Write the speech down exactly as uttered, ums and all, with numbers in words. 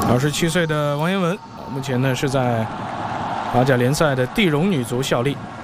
二十七岁的王妍雯，目前呢是在法甲联赛的地荣女足效力。